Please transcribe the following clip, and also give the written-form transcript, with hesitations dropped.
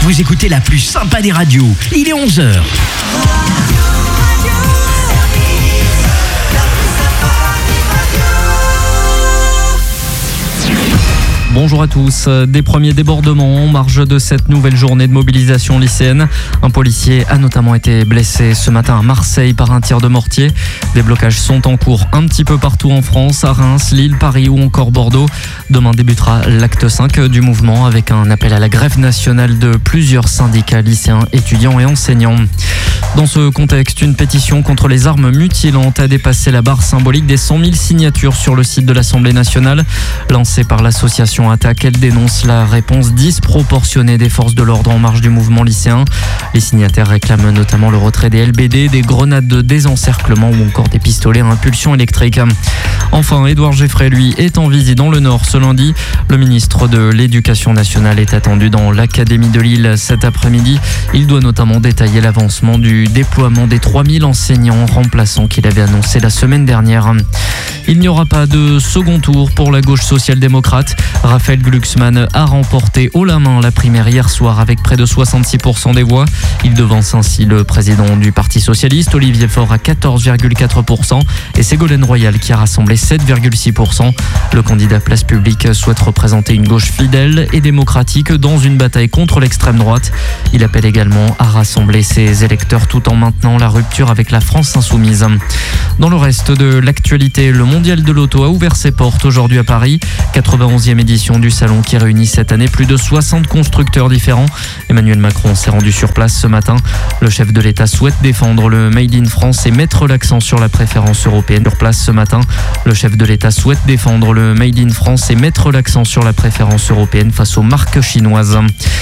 Vous écoutez la plus sympa des radios. Il est 11h. Bonjour à tous. Des premiers débordements en marge de cette nouvelle journée de mobilisation lycéenne. Un policier a notamment été blessé ce matin à Marseille par un tir de mortier. Des blocages sont en cours un petit peu partout en France, à Reims, Lille, Paris ou encore Bordeaux. Demain débutera l'acte 5 du mouvement avec un appel à la grève nationale de plusieurs syndicats lycéens, étudiants et enseignants. Dans ce contexte, une pétition contre les armes mutilantes a dépassé la barre symbolique des 100 000 signatures sur le site de l'Assemblée nationale. Lancée par l'association Attaque, elle dénonce la réponse disproportionnée des forces de l'ordre en marge du mouvement lycéen. Les signataires réclament notamment le retrait des LBD, des grenades de désencerclement ou encore des pistolets à impulsion électrique. Enfin, Édouard Geoffrey, lui, est en visite dans le Nord ce lundi. Le ministre de l'Éducation nationale est attendu dans l'Académie de Lille cet après-midi. Il doit notamment détailler l'avancement du déploiement des 3000 enseignants remplaçants qu'il avait annoncé la semaine dernière. Il n'y aura pas de second tour pour la gauche social-démocrate. Raphaël Glucksmann a remporté haut la main la primaire hier soir avec près de 66% des voix. Il devance ainsi le président du Parti socialiste, Olivier Faure, à 14,4% et Ségolène Royal qui a rassemblé 7,6%. Le candidat Place Publique souhaite représenter une gauche fidèle et démocratique dans une bataille contre l'extrême droite. Il appelle également à rassembler ses électeurs tout en maintenant la rupture avec la France insoumise. Dans le reste de l'actualité, le mondial de l'auto a ouvert ses portes aujourd'hui à Paris. 91e édition du salon qui réunit cette année plus de 60 constructeurs différents. Emmanuel Macron s'est rendu sur place ce matin. Le chef de l'État souhaite défendre le Made in France et mettre l'accent sur la préférence européenne. Sur place ce matin, le chef de l'État souhaite défendre le Made in France et mettre l'accent sur la préférence européenne face aux marques chinoises.